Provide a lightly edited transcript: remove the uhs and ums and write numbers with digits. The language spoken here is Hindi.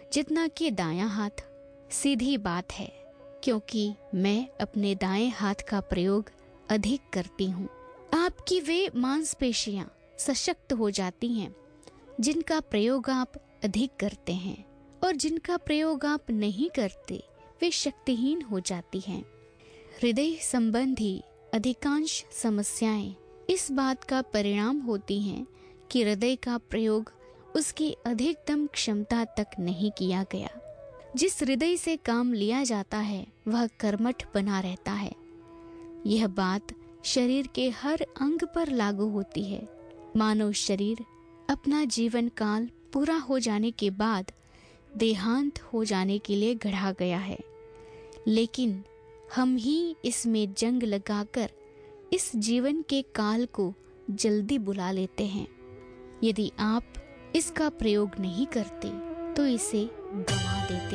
जितना कि दायां हाथ। सीधी बात है, क्योंकि मैं अपने दाएं हाथ का प्रयोग अधिक करती हूँ। आपकी वे मांसपेशियां सशक्त हो जाती हैं जिनका प्रयोग आप अधिक करते हैं, और जिनका प्रयोग आप नहीं करते वे शक्तिहीन हो जाती हैं। हृदय संबंधी अधिकांश समस्याएं इस बात का परिणाम होती हैं कि हृदय का प्रयोग उसकी अधिकतम क्षमता तक नहीं किया गया। जिस हृदय से काम लिया जाता है वह कर्मठ बना रहता है। यह बात शरीर के हर अंग पर लागू होती है। मानव शरीर अपना जीवन काल पूरा हो जाने के बाद देहांत हो जाने के लिए गढ़ा गया है, लेकिन हम ही इसमें जंग लगाकर इस जीवन के काल को जल्दी बुला लेते हैं। यदि आप इसका प्रयोग नहीं करते तो इसे गंवा देते